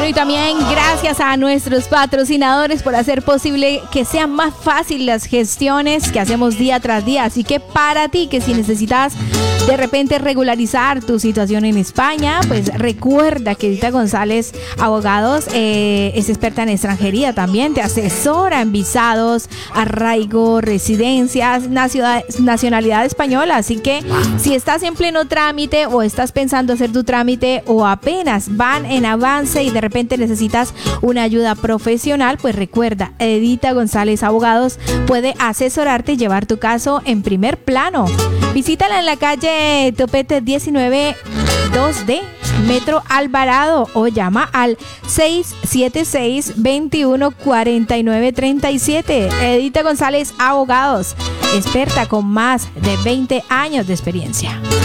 y también gracias a nuestros patrocinadores por hacer posible que sean más fáciles las gestiones que hacemos día tras día. Así que para ti, que si necesitas de repente regularizar tu situación en España, pues recuerda que Edita González Abogados es experta en extranjería también, te asesora en visados, arraigo, residencias, nacionalidad española. Así que si estás en pleno trámite o estás pensando hacer tu trámite o apenas van en avance y de repente necesitas una ayuda profesional, pues recuerda, Edita González Abogados puede asesorarte y llevar tu caso en primer plano. Visítala en la calle Topete 19 2D, Metro Alvarado, o llama al 676-2149-37. Edita González Abogados, experta con más de 20 años de experiencia.